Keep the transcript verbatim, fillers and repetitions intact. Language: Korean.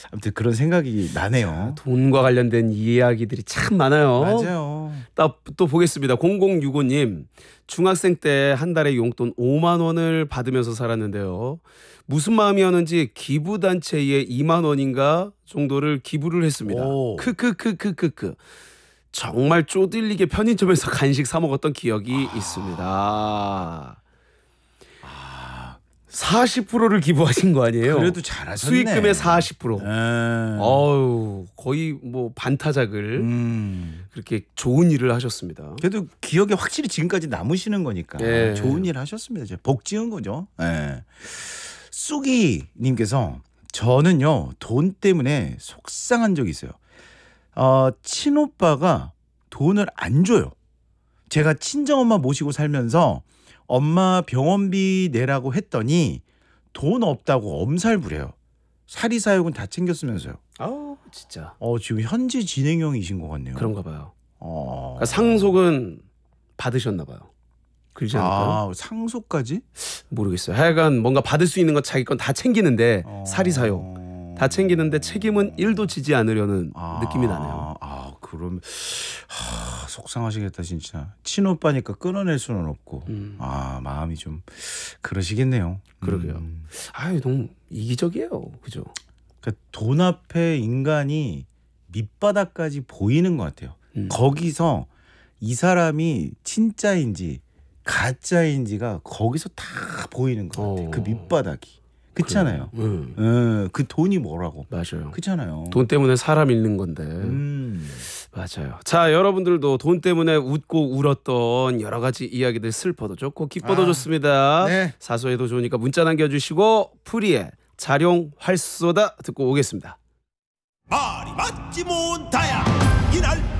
아무튼 그런 생각이 나네요. 돈과 관련된 이야기들이 참 많아요. 맞아요. 또, 또 보겠습니다. 공공육오 님 중학생 때 한 달에 용돈 오만 원을 받으면서 살았는데요. 무슨 마음이었는지 기부단체에 이만 원인가 정도를 기부를 했습니다. 크크크크크크. 정말 쪼들리게 편의점에서 간식 사 먹었던 기억이 아... 있습니다. 사십 퍼센트를 기부하신 거 아니에요? 그래도 잘하셨네. 수익금의 사십 퍼센트. 음. 어우, 거의 뭐 반타작을 음. 그렇게 좋은 일을 하셨습니다. 그래도 기억에 확실히 지금까지 남으시는 거니까 예. 좋은 일 하셨습니다. 복 지은 거죠. 예. 쑥이님께서 저는요 돈 때문에 속상한 적이 있어요. 어, 친오빠가 돈을 안 줘요. 제가 친정엄마 모시고 살면서 엄마 병원비 내라고 했더니 돈 없다고 엄살 부려요. 사리사욕은 다 챙겼으면서요. 아우 진짜. 어 지금 현재 진행형이신 것 같네요. 그런가 봐요. 어... 그러니까 상속은 받으셨나 봐요. 그렇지 않을까요? 아 상속까지? 모르겠어요. 하여간 뭔가 받을 수 있는 건 자기 건 다 챙기는데 어... 사리사욕 다 챙기는데 책임은 일도 지지 않으려는 아... 느낌이 나네요. 아 그럼 하, 속상하시겠다 진짜. 친오빠니까 끊어낼 수는 없고 음. 아 마음이 좀 그러시겠네요. 그러게요. 음. 아유 너무 이기적이에요. 그죠? 그러니까 돈 앞에 인간이 밑바닥까지 보이는 것 같아요. 음. 거기서 이 사람이 진짜인지 가짜인지가 거기서 다 보이는 것 같아요. 어. 그 밑바닥이. 그렇잖아요. 음. 음, 그 돈이 뭐라고. 맞아요. 그렇잖아요. 돈 때문에 사람 잃는 건데. 음. 맞아요. 자, 여러분들도 돈 때문에 웃고 울었던 여러 가지 이야기들 슬퍼도 좋고 기뻐도 아, 좋습니다. 네. 사소해도 좋으니까 문자 남겨주시고 프리의 자룡 활쏘다 듣고 오겠습니다. 말이 맞지 못하야